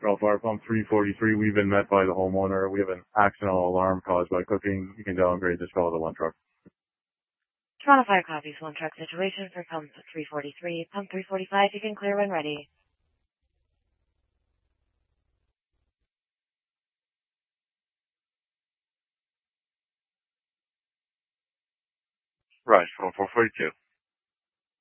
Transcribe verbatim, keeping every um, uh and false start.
Toronto Fire Pump three forty-three. We've been met by the homeowner. We have an accidental alarm caused by cooking. You can downgrade this call to one truck. Toronto Fire copies one truck situation for pump three forty-three. Pump three forty-five, you can clear when ready. Right, phone four forty-two.